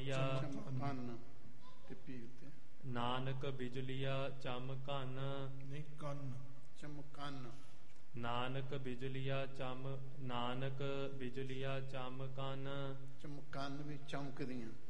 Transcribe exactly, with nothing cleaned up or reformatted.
ਬਿਜਲੀਆ ਕੰਨ ਤੇ ਪੀ ਉੱਤੇ ਨਾਨਕ ਬਿਜਲੀਆ ਚਮਕਨ ਨਹੀਂ ਕੰਨ ਚਮਕਨ ਨਾਨਕ ਬਿਜਲੀਆ ਚਮ ਨਾਨਕ ਬਿਜਲੀਆ ਚਮਕਨ ਚਮਕਨ ਵੀ ਚਮਕਦੀਆਂ